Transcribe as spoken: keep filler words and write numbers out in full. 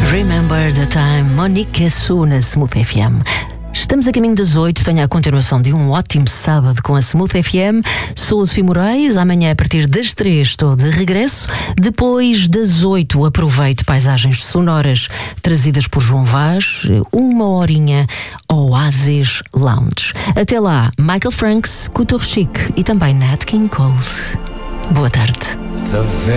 Remember the Time, Monique Essu na Smooth F M. Estamos a caminho das oito, tenho a continuação de um ótimo sábado com a Smooth F M. Sou a Sofia Moraes, amanhã a partir das três estou de regresso. Depois das oito aproveito paisagens sonoras trazidas por João Vaz, uma horinha Oasis Lounge. Até lá, Michael Franks, Couture Chic e também Nat King Cole. Boa tarde.